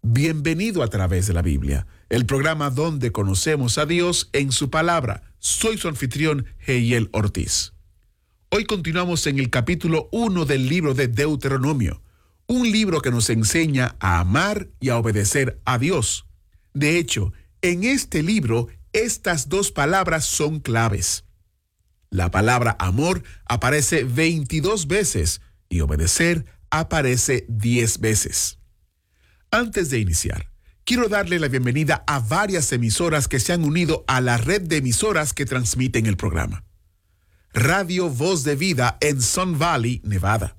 Bienvenido a Través de la Biblia, el programa donde conocemos a Dios en su palabra. Soy su anfitrión, Heiel Ortiz. Hoy continuamos en el capítulo 1 del libro de Deuteronomio, un libro que nos enseña a amar y a obedecer a Dios. De hecho, en este libro, estas dos palabras son claves. La palabra amor aparece 22 veces y obedecer aparece 10 veces. Antes de iniciar, quiero darle la bienvenida a varias emisoras que se han unido a la red de emisoras que transmiten el programa. Radio Voz de Vida en Sun Valley, Nevada.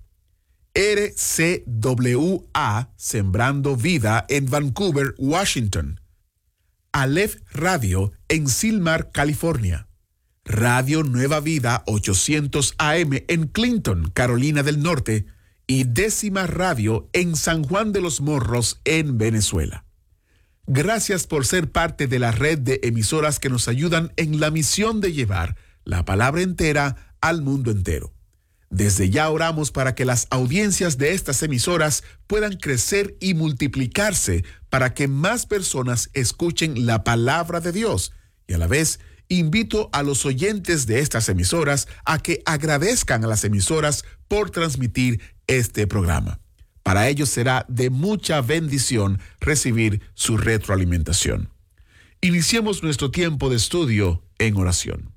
RCWA Sembrando Vida en Vancouver, Washington. Aleph Radio en Silmar, California. Radio Nueva Vida 800 AM en Clinton, Carolina del Norte. Y Décima Radio en San Juan de los Morros, en Venezuela. Gracias por ser parte de la red de emisoras que nos ayudan en la misión de llevar la palabra entera al mundo entero. Desde ya oramos para que las audiencias de estas emisoras puedan crecer y multiplicarse para que más personas escuchen la palabra de Dios. Y a la vez, invito a los oyentes de estas emisoras a que agradezcan a las emisoras por transmitir este programa. Para ellos será de mucha bendición recibir su retroalimentación. Iniciemos nuestro tiempo de estudio en oración.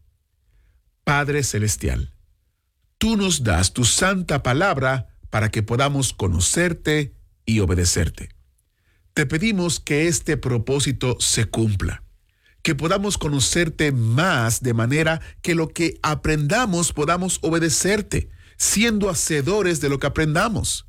Padre Celestial, tú nos das tu santa palabra para que podamos conocerte y obedecerte. Te pedimos que este propósito se cumpla, que podamos conocerte más de manera que lo que aprendamos podamos obedecerte, siendo hacedores de lo que aprendamos.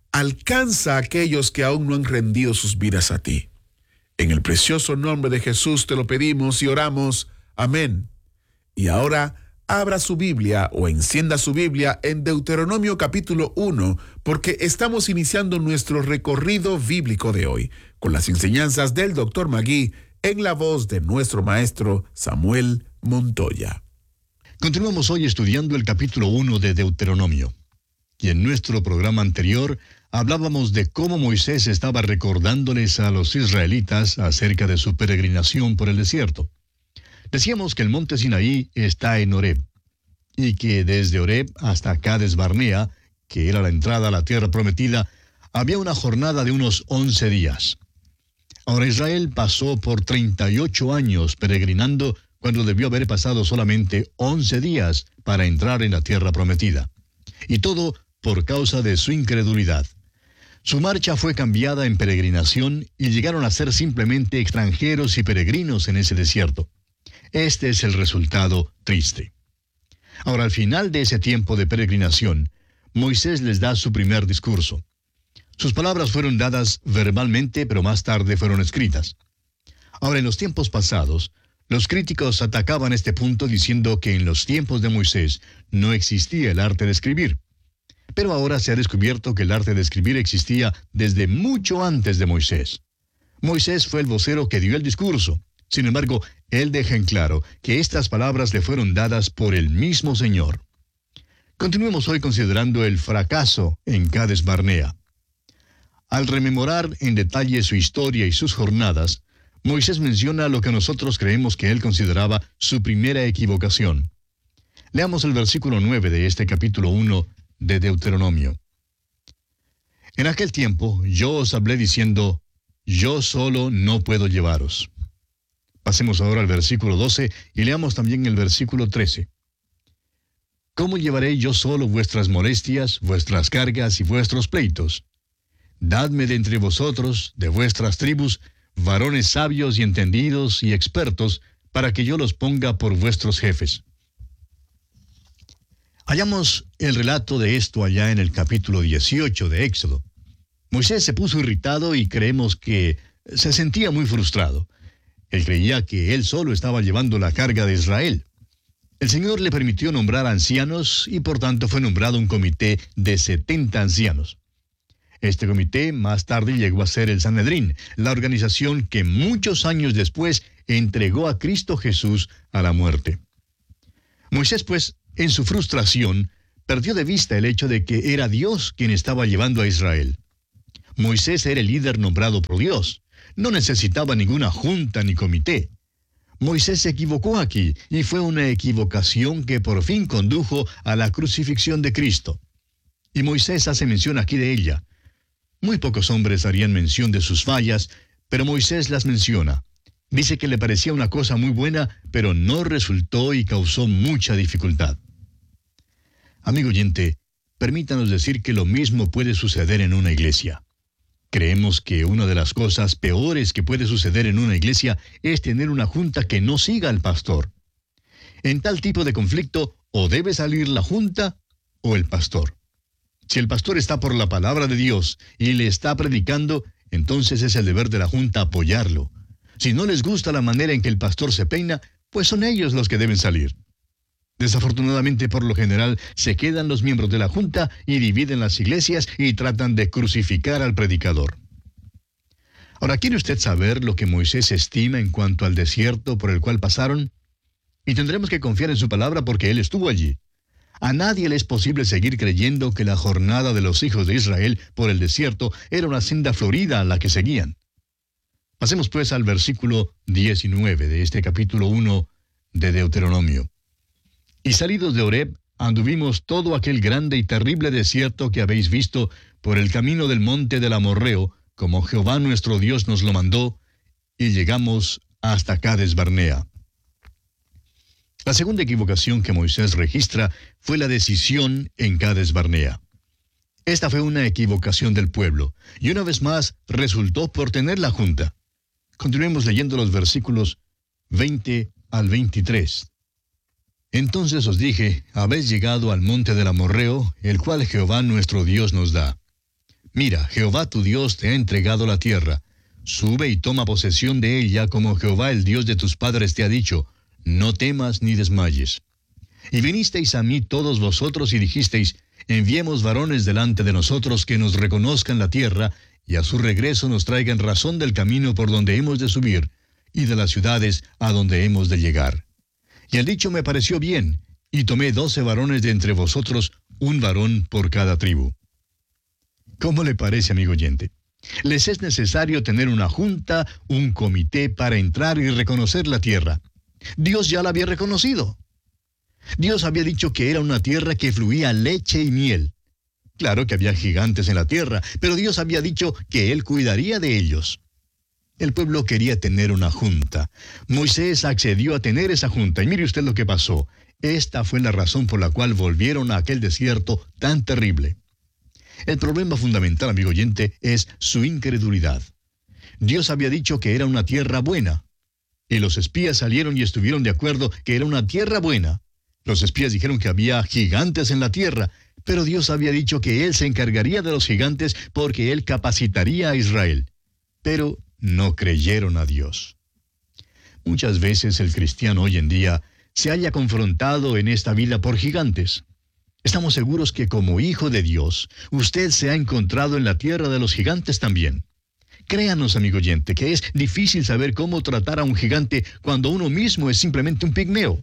Alcanza a aquellos que aún no han rendido sus vidas a ti. En el precioso nombre de Jesús te lo pedimos y oramos. Amén. Y ahora abra su Biblia o encienda su Biblia en Deuteronomio capítulo 1, porque estamos iniciando nuestro recorrido bíblico de hoy con las enseñanzas del Dr. Magui en la voz de nuestro maestro Samuel Montoya. Continuamos hoy estudiando el capítulo 1 de Deuteronomio. Y en nuestro programa anterior hablábamos de cómo Moisés estaba recordándoles a los israelitas acerca de su peregrinación por el desierto. Decíamos que el monte Sinaí está en Horeb, y que desde Horeb hasta Cades Barnea, que era la entrada a la tierra prometida, había una jornada de unos 11 días. Ahora Israel pasó por 38 años peregrinando cuando debió haber pasado solamente 11 días para entrar en la tierra prometida. Y todo por causa de su incredulidad. Su marcha fue cambiada en peregrinación y llegaron a ser simplemente extranjeros y peregrinos en ese desierto. Este es el resultado triste. Ahora, al final de ese tiempo de peregrinación, Moisés les da su primer discurso. Sus palabras fueron dadas verbalmente, pero más tarde fueron escritas. Ahora, en los tiempos pasados, los críticos atacaban este punto diciendo que en los tiempos de Moisés no existía el arte de escribir. Pero ahora se ha descubierto que el arte de escribir existía desde mucho antes de Moisés. Moisés fue el vocero que dio el discurso. Sin embargo, él deja en claro que estas palabras le fueron dadas por el mismo Señor. Continuemos hoy considerando el fracaso en Cades Barnea. Al rememorar en detalle su historia y sus jornadas, Moisés menciona lo que nosotros creemos que él consideraba su primera equivocación. Leamos el versículo 9 de este capítulo 1 de Deuteronomio. En aquel tiempo yo os hablé diciendo, yo solo no puedo llevaros. Pasemos ahora al versículo 12 y leamos también el versículo 13. ¿Cómo llevaré yo solo vuestras molestias, vuestras cargas y vuestros pleitos? Dadme de entre vosotros, de vuestras tribus, varones sabios y entendidos y expertos, para que yo los ponga por vuestros jefes. Hallamos el relato de esto allá en el capítulo 18 de Éxodo. Moisés se puso irritado y creemos que se sentía muy frustrado. Él creía que él solo estaba llevando la carga de Israel. El Señor le permitió nombrar ancianos y por tanto fue nombrado un comité de 70 ancianos. Este comité más tarde llegó a ser el Sanedrín, la organización que muchos años después entregó a Cristo Jesús a la muerte. Moisés, pues, en su frustración, perdió de vista el hecho de que era Dios quien estaba llevando a Israel. Moisés era el líder nombrado por Dios. No necesitaba ninguna junta ni comité. Moisés se equivocó aquí, y fue una equivocación que por fin condujo a la crucifixión de Cristo. Y Moisés hace mención aquí de ella. Muy pocos hombres harían mención de sus fallas, pero Moisés las menciona. Dice que le parecía una cosa muy buena, pero no resultó y causó mucha dificultad. Amigo oyente, permítanos decir que lo mismo puede suceder en una iglesia. Creemos que una de las cosas peores que puede suceder en una iglesia es tener una junta que no siga al pastor. En tal tipo de conflicto, o debe salir la junta o el pastor. Si el pastor está por la palabra de Dios y le está predicando, entonces es el deber de la junta apoyarlo. Si no les gusta la manera en que el pastor se peina, pues son ellos los que deben salir. Desafortunadamente, por lo general, se quedan los miembros de la junta y dividen las iglesias y tratan de crucificar al predicador. Ahora, ¿quiere usted saber lo que Moisés estima en cuanto al desierto por el cual pasaron? Y tendremos que confiar en su palabra porque él estuvo allí. A nadie le es posible seguir creyendo que la jornada de los hijos de Israel por el desierto era una senda florida a la que seguían. Pasemos pues al versículo 19 de este capítulo 1 de Deuteronomio. Y salidos de Horeb, anduvimos todo aquel grande y terrible desierto que habéis visto por el camino del monte del Amorreo, como Jehová nuestro Dios nos lo mandó, y llegamos hasta Cades Barnea. La segunda equivocación que Moisés registra fue la decisión en Cades Barnea. Esta fue una equivocación del pueblo, y una vez más resultó por tener la junta. Continuemos leyendo los versículos 20 al 23. Entonces os dije, habéis llegado al monte del Amorreo, el cual Jehová nuestro Dios nos da. Mira, Jehová tu Dios te ha entregado la tierra. Sube y toma posesión de ella, como Jehová el Dios de tus padres te ha dicho. No temas ni desmayes. Y vinisteis a mí todos vosotros y dijisteis, enviemos varones delante de nosotros que nos reconozcan la tierra, y a su regreso nos traigan razón del camino por donde hemos de subir, y de las ciudades a donde hemos de llegar. Y el dicho me pareció bien, y tomé 12 varones de entre vosotros, un varón por cada tribu. ¿Cómo le parece, amigo oyente? Les es necesario tener una junta, un comité para entrar y reconocer la tierra. Dios ya la había reconocido. Dios había dicho que era una tierra que fluía leche y miel. Claro que había gigantes en la tierra, pero Dios había dicho que Él cuidaría de ellos. El pueblo quería tener una junta. Moisés accedió a tener esa junta, y mire usted lo que pasó. Esta fue la razón por la cual volvieron a aquel desierto tan terrible. El problema fundamental, amigo oyente, es su incredulidad. Dios había dicho que era una tierra buena. Y los espías salieron y estuvieron de acuerdo que era una tierra buena. Los espías dijeron que había gigantes en la tierra, pero Dios había dicho que Él se encargaría de los gigantes porque Él capacitaría a Israel. Pero no creyeron a Dios. Muchas veces el cristiano hoy en día se halla confrontado en esta vida por gigantes. Estamos seguros que como hijo de Dios, usted se ha encontrado en la tierra de los gigantes también. Créanos, amigo oyente, que es difícil saber cómo tratar a un gigante cuando uno mismo es simplemente un pigmeo.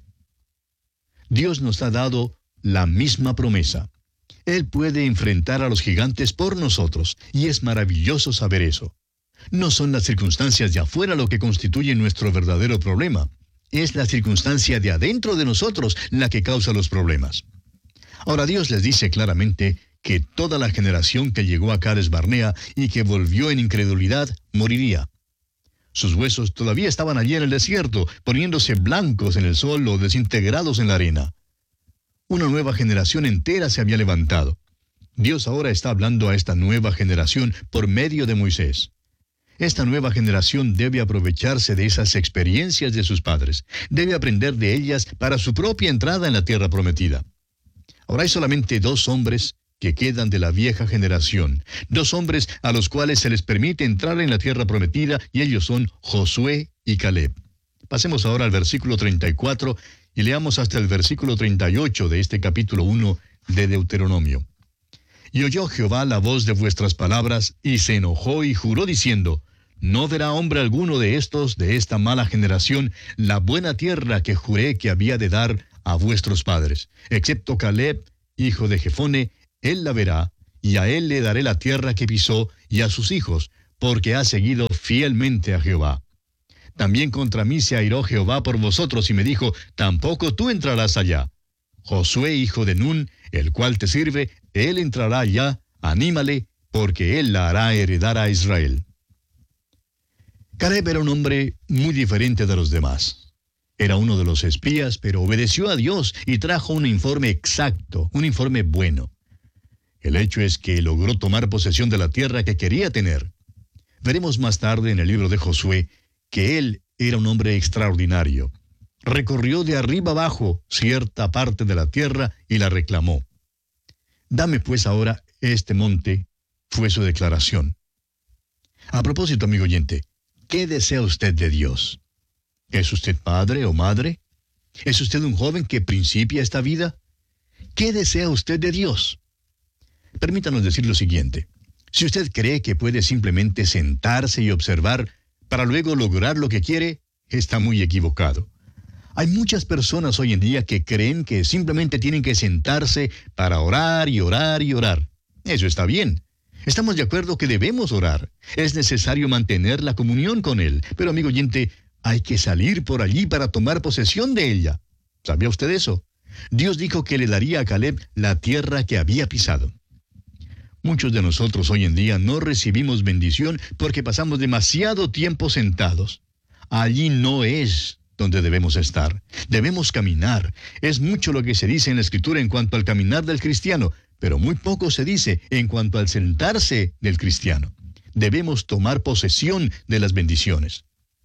Dios nos ha dado la misma promesa. Él puede enfrentar a los gigantes por nosotros, y es maravilloso saber eso. No son las circunstancias de afuera lo que constituye nuestro verdadero problema. Es la circunstancia de adentro de nosotros la que causa los problemas. Ahora Dios les dice claramente que toda la generación que llegó a Cades Barnea y que volvió en incredulidad, moriría. Sus huesos todavía estaban allí en el desierto, poniéndose blancos en el sol o desintegrados en la arena. Una nueva generación entera se había levantado. Dios ahora está hablando a esta nueva generación por medio de Moisés. Esta nueva generación debe aprovecharse de esas experiencias de sus padres. Debe aprender de ellas para su propia entrada en la tierra prometida. Ahora hay solamente 2 hombres que quedan de la vieja generación. 2 hombres a los cuales se les permite entrar en la tierra prometida, y ellos son Josué y Caleb. Pasemos ahora al versículo 34 y leamos hasta el versículo 38 de este capítulo 1 de Deuteronomio. Y oyó Jehová la voz de vuestras palabras, y se enojó y juró diciendo, no verá hombre alguno de esta mala generación, la buena tierra que juré que había de dar a vuestros padres, excepto Caleb, hijo de Jefone, él la verá, y a él le daré la tierra que pisó y a sus hijos, porque ha seguido fielmente a Jehová. También contra mí se airó Jehová por vosotros y me dijo, tampoco tú entrarás allá. Josué, hijo de Nun, el cual te sirve, él entrará allá, anímale, porque él la hará heredar a Israel. Caleb era un hombre muy diferente de los demás. Era uno de los espías, pero obedeció a Dios y trajo un informe exacto, un informe bueno. El hecho es que logró tomar posesión de la tierra que quería tener. Veremos más tarde en el libro de Josué que él era un hombre extraordinario. Recorrió de arriba abajo cierta parte de la tierra y la reclamó. Dame pues ahora este monte, fue su declaración. A propósito, amigo oyente, ¿qué desea usted de Dios? ¿Es usted padre o madre? ¿Es usted un joven que principia esta vida? ¿Qué desea usted de Dios? Permítanos decir lo siguiente. Si usted cree que puede simplemente sentarse y observar para luego lograr lo que quiere, está muy equivocado. Hay muchas personas hoy en día que creen que simplemente tienen que sentarse para orar y orar y orar. Eso está bien. Estamos de acuerdo que debemos orar. Es necesario mantener la comunión con Él. Pero, amigo oyente, hay que salir por allí para tomar posesión de ella. ¿Sabía usted eso? Dios dijo que le daría a Caleb la tierra que había pisado. Muchos de nosotros hoy en día no recibimos bendición porque pasamos demasiado tiempo sentados. Allí no es donde debemos estar. Debemos caminar. Es mucho lo que se dice en la Escritura en cuanto al caminar del cristiano, pero muy poco se dice en cuanto al sentarse del cristiano. Debemos tomar posesión de las bendiciones.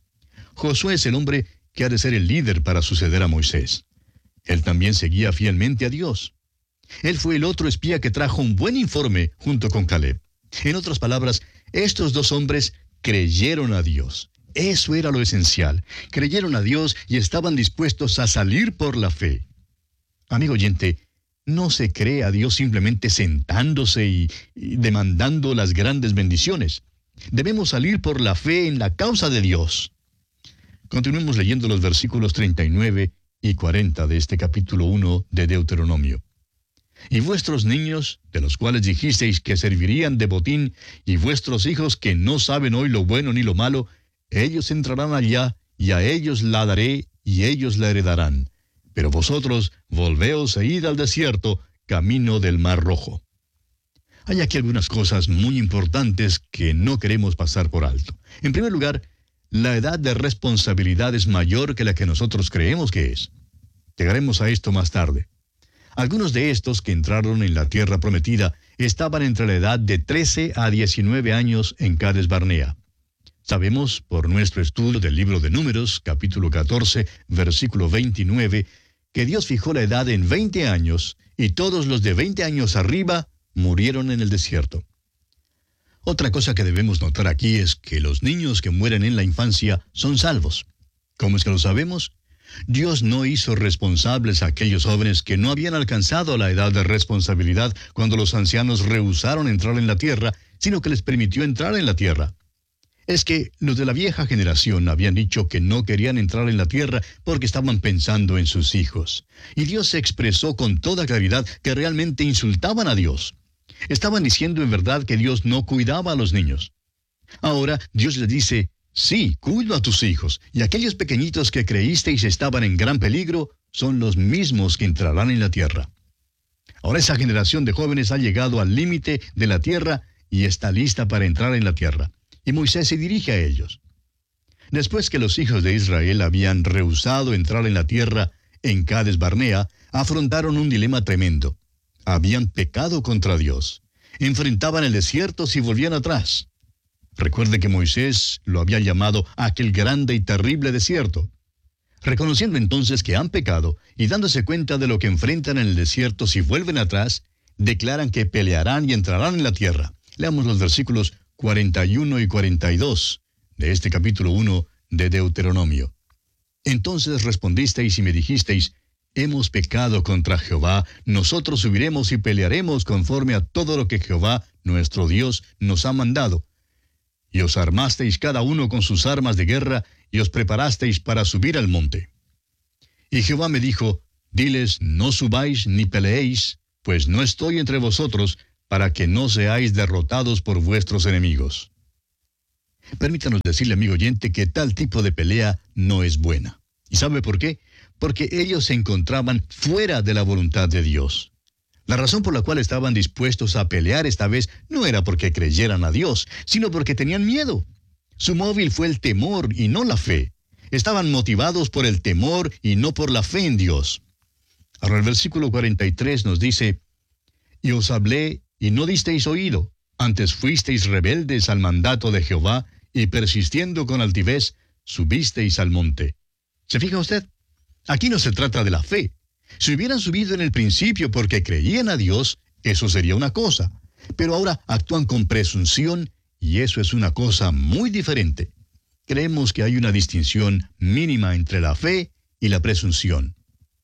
Josué es el hombre que ha de ser el líder para suceder a Moisés. Él también seguía fielmente a Dios. Él fue el otro espía que trajo un buen informe junto con Caleb. En otras palabras, estos dos hombres creyeron a Dios. Eso era lo esencial. Creyeron a Dios y estaban dispuestos a salir por la fe. Amigo oyente, no se cree a Dios simplemente sentándose y demandando las grandes bendiciones. Debemos salir por la fe en la causa de Dios. Continuemos leyendo los versículos 39 y 40 de este capítulo 1 de Deuteronomio. Y vuestros niños, de los cuales dijisteis que servirían de botín, y vuestros hijos que no saben hoy lo bueno ni lo malo, ellos entrarán allá, y a ellos la daré, y ellos la heredarán. Pero vosotros volveos e id al desierto, camino del Mar Rojo. Hay aquí algunas cosas muy importantes que no queremos pasar por alto. En primer lugar, la edad de responsabilidad es mayor que la que nosotros creemos que es. Llegaremos a esto más tarde. Algunos de estos que entraron en la tierra prometida estaban entre la edad de 13 a 19 años en Cades Barnea. Sabemos, por nuestro estudio del libro de Números, capítulo 14, versículo 29, que Dios fijó la edad en 20 años, y todos los de 20 años arriba murieron en el desierto. Otra cosa que debemos notar aquí es que los niños que mueren en la infancia son salvos. ¿Cómo es que lo sabemos? Dios no hizo responsables a aquellos jóvenes que no habían alcanzado la edad de responsabilidad cuando los ancianos rehusaron entrar en la tierra, sino que les permitió entrar en la tierra. Es que los de la vieja generación habían dicho que no querían entrar en la tierra porque estaban pensando en sus hijos. Y Dios se expresó con toda claridad que realmente insultaban a Dios. Estaban diciendo en verdad que Dios no cuidaba a los niños. Ahora Dios les dice, sí, cuido a tus hijos, y aquellos pequeñitos que creísteis estaban en gran peligro son los mismos que entrarán en la tierra. Ahora esa generación de jóvenes ha llegado al límite de la tierra y está lista para entrar en la tierra. Y Moisés se dirige a ellos. Después que los hijos de Israel habían rehusado entrar en la tierra en Cades Barnea, afrontaron un dilema tremendo. Habían pecado contra Dios. Enfrentaban el desierto si volvían atrás. Recuerde que Moisés lo había llamado aquel grande y terrible desierto. Reconociendo entonces que han pecado y dándose cuenta de lo que enfrentan en el desierto si vuelven atrás, declaran que pelearán y entrarán en la tierra. Leamos los versículos 41 y 42 de este capítulo 1 de Deuteronomio. Entonces respondisteis y me dijisteis, hemos pecado contra Jehová, nosotros subiremos y pelearemos conforme a todo lo que Jehová, nuestro Dios, nos ha mandado. Y os armasteis cada uno con sus armas de guerra, y os preparasteis para subir al monte. Y Jehová me dijo, diles, no subáis ni peleéis, pues no estoy entre vosotros, para que no seáis derrotados por vuestros enemigos. Permítanos decirle, amigo oyente, que tal tipo de pelea no es buena. ¿Y sabe por qué? Porque ellos se encontraban fuera de la voluntad de Dios. La razón por la cual estaban dispuestos a pelear esta vez no era porque creyeran a Dios, sino porque tenían miedo. Su móvil fue el temor y no la fe. Estaban motivados por el temor y no por la fe en Dios. Ahora el versículo 43 nos dice: y os hablé y no disteis oído, antes fuisteis rebeldes al mandato de Jehová, y persistiendo con altivez, subisteis al monte. ¿Se fija usted? Aquí no se trata de la fe. Si hubieran subido en el principio porque creían a Dios, eso sería una cosa. Pero ahora actúan con presunción, y eso es una cosa muy diferente. Creemos que hay una distinción mínima entre la fe y la presunción.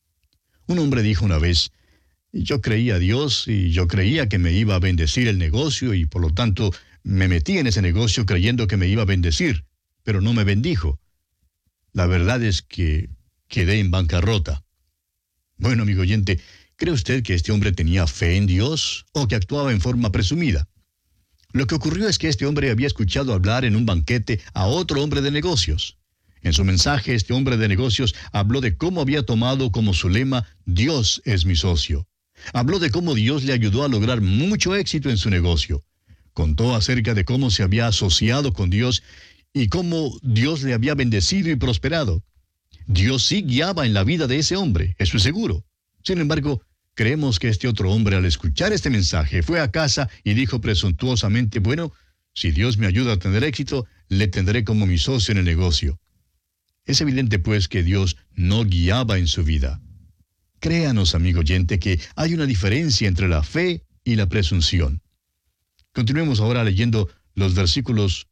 Un hombre dijo una vez: yo creía a Dios y yo creía que me iba a bendecir el negocio y por lo tanto me metí en ese negocio creyendo que me iba a bendecir, pero no me bendijo. La verdad es que quedé en bancarrota. Bueno, amigo oyente, ¿cree usted que este hombre tenía fe en Dios o que actuaba en forma presumida? Lo que ocurrió es que este hombre había escuchado hablar en un banquete a otro hombre de negocios. En su mensaje, este hombre de negocios habló de cómo había tomado como su lema: Dios es mi socio. Habló de cómo Dios le ayudó a lograr mucho éxito en su negocio. Contó acerca de cómo se había asociado con Dios y cómo Dios le había bendecido y prosperado. Dios sí guiaba en la vida de ese hombre, eso es seguro. Sin embargo, creemos que este otro hombre, al escuchar este mensaje, fue a casa y dijo presuntuosamente: bueno, si Dios me ayuda a tener éxito, le tendré como mi socio en el negocio. Es evidente, pues, que Dios no guiaba en su vida. Créanos, amigo oyente, que hay una diferencia entre la fe y la presunción. Continuemos ahora leyendo los versículos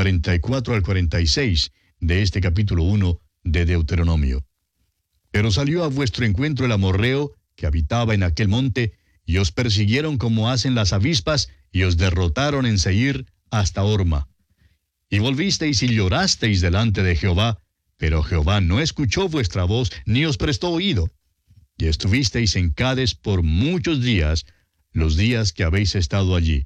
44 al 46 de este capítulo 1 de Deuteronomio. Pero salió a vuestro encuentro el amorreo, que habitaba en aquel monte, y os persiguieron como hacen las avispas, y os derrotaron en Seir hasta Horma. Y volvisteis y llorasteis delante de Jehová, pero Jehová no escuchó vuestra voz, ni os prestó oído. Y estuvisteis en Cades por muchos días, los días que habéis estado allí.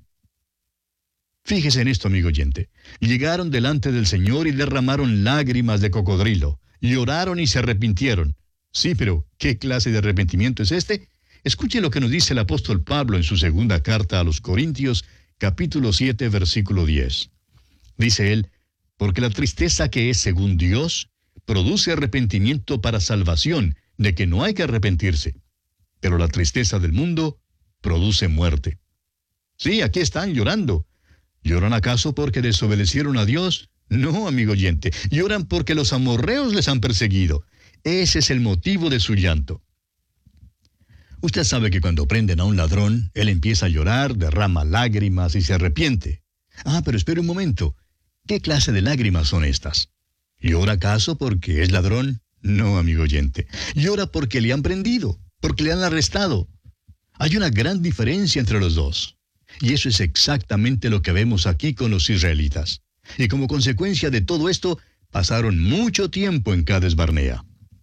Fíjese en esto, amigo oyente. Llegaron delante del Señor y derramaron lágrimas de cocodrilo. Lloraron y se arrepintieron. Sí, pero ¿qué clase de arrepentimiento es este? Escuche lo que nos dice el apóstol Pablo en su segunda carta a los Corintios, capítulo 7, versículo 10. Dice él: porque la tristeza que es según Dios produce arrepentimiento para salvación, de que no hay que arrepentirse. Pero la tristeza del mundo produce muerte. Sí, aquí están llorando. ¿Lloran acaso porque desobedecieron a Dios? No, amigo oyente, lloran porque los amorreos les han perseguido. Ese es el motivo de su llanto. Usted sabe que cuando prenden a un ladrón, él empieza a llorar, derrama lágrimas y se arrepiente. Ah, pero espere un momento. ¿Qué clase de lágrimas son estas? ¿Llora acaso porque es ladrón? No, amigo oyente. Llora porque le han prendido, porque le han arrestado. Hay una gran diferencia entre los dos. Y eso es exactamente lo que vemos aquí con los israelitas. Y como consecuencia de todo esto, pasaron mucho tiempo en Cades Barnea.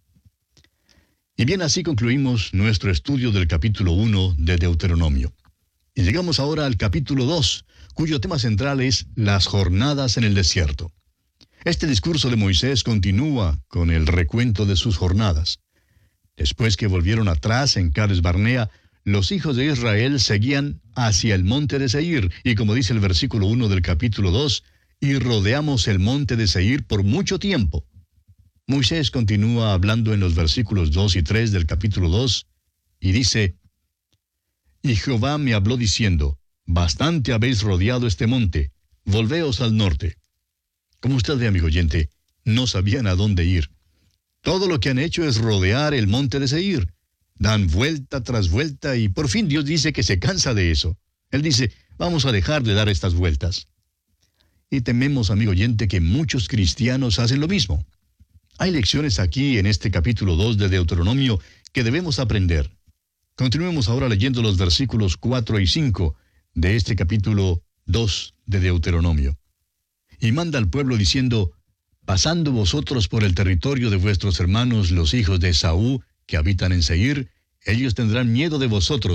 Y bien, así concluimos nuestro estudio del capítulo 1 de Deuteronomio. Y llegamos ahora al capítulo 2, cuyo tema central es las jornadas en el desierto. Este discurso de Moisés continúa con el recuento de sus jornadas. Después que volvieron atrás en Cades Barnea, los hijos de Israel seguían hacia el monte de Seir, y como dice el versículo 1 del capítulo 2, y rodeamos el monte de Seir por mucho tiempo. Moisés continúa hablando en los versículos 2 y 3 del capítulo 2, y dice: y Jehová me habló diciendo: bastante habéis rodeado este monte, volveos al norte. Como usted ve, amigo oyente, no sabían a dónde ir. Todo lo que han hecho es rodear el monte de Seir. Dan vuelta tras vuelta y por fin Dios dice que se cansa de eso. Él dice: vamos a dejar de dar estas vueltas. Y tememos, amigo oyente, que muchos cristianos hacen lo mismo. Hay lecciones aquí en este capítulo 2 de Deuteronomio que debemos aprender. Continuemos ahora leyendo los versículos 4 y 5 de este capítulo 2 de Deuteronomio. Y manda al pueblo diciendo: pasando vosotros por el territorio de vuestros hermanos los hijos de Esaú, que habitan en Seir, ellos tendrán miedo de vosotros,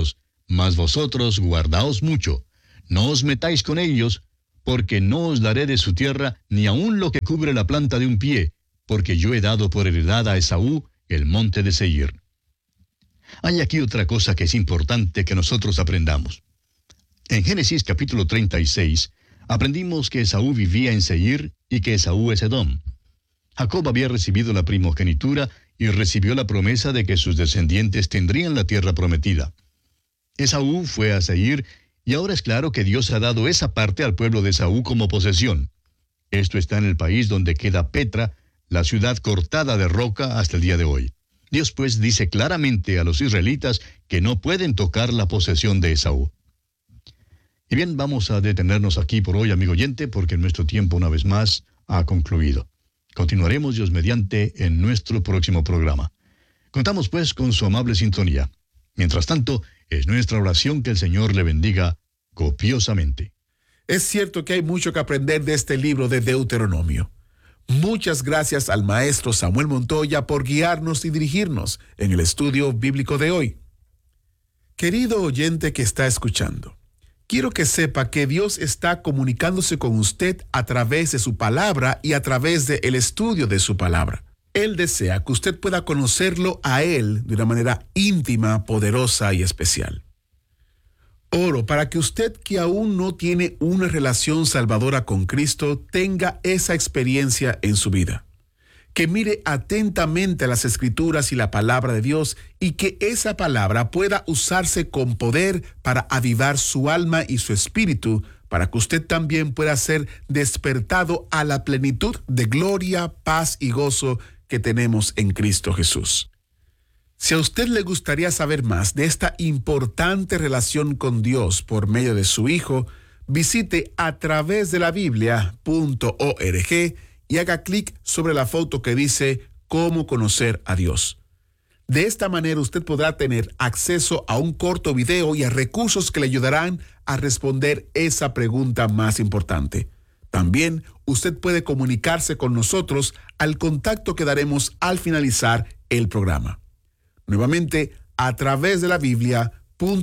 Mas vosotros guardaos mucho, no os metáis con ellos, porque no os daré de su tierra ni aun lo que cubre la planta de un pie, porque yo he dado por heredad a Esaú el monte de Seir. Hay aquí otra cosa que es importante que nosotros aprendamos. En Génesis capítulo 36, aprendimos que Esaú vivía en Seir y que Esaú es Edom. Jacob había recibido la primogenitura y recibió la promesa de que sus descendientes tendrían la tierra prometida. Esaú fue a Seir y ahora es claro que Dios ha dado esa parte al pueblo de Esaú como posesión. Esto está en el país donde queda Petra, la ciudad cortada de roca hasta el día de hoy. Dios pues dice claramente a los israelitas que no pueden tocar la posesión de Esaú. Y bien, vamos a detenernos aquí por hoy, amigo oyente, porque nuestro tiempo una vez más ha concluido. Continuaremos, Dios mediante, en nuestro próximo programa. Contamos pues con su amable sintonía. Mientras tanto, es nuestra oración que el Señor le bendiga copiosamente. Es cierto que hay mucho que aprender de este libro de Deuteronomio. Muchas gracias al maestro Samuel Montoya por guiarnos y dirigirnos en el estudio bíblico de hoy. Querido oyente que está escuchando, quiero que sepa que Dios está comunicándose con usted a través de su palabra y a través del estudio de su palabra. Él desea que usted pueda conocerlo a Él de una manera íntima, poderosa y especial. Oro para que usted que aún no tiene una relación salvadora con Cristo tenga esa experiencia en su vida. Que mire atentamente las Escrituras y la palabra de Dios y que esa palabra pueda usarse con poder para avivar su alma y su espíritu, para que usted también pueda ser despertado a la plenitud de gloria, paz y gozo que tenemos en Cristo Jesús. Si a usted le gustaría saber más de esta importante relación con Dios por medio de su Hijo, visite a través de la Biblia.org y haga clic sobre la foto que dice «Cómo conocer a Dios». De esta manera usted podrá tener acceso a un corto video y a recursos que le ayudarán a responder esa pregunta más importante. También usted puede comunicarse con nosotros al contacto que daremos al finalizar el programa. Nuevamente, a través de la Biblia.org,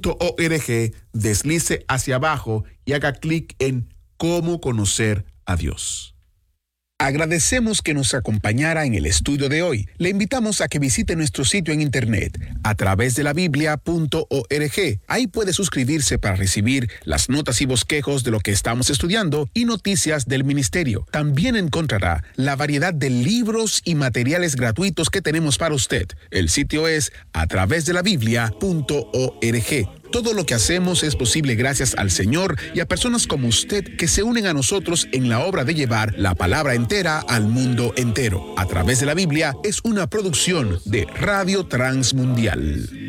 deslice hacia abajo y haga clic en «Cómo conocer a Dios». Agradecemos que nos acompañara en el estudio de hoy. Le invitamos a que visite nuestro sitio en internet a través de la Biblia.org. Ahí puede suscribirse para recibir las notas y bosquejos de lo que estamos estudiando y noticias del ministerio. También encontrará la variedad de libros y materiales gratuitos que tenemos para usted. El sitio es a través de la Biblia.org. Todo lo que hacemos es posible gracias al Señor y a personas como usted que se unen a nosotros en la obra de llevar la palabra entera al mundo entero. A través de la Biblia es una producción de Radio Transmundial.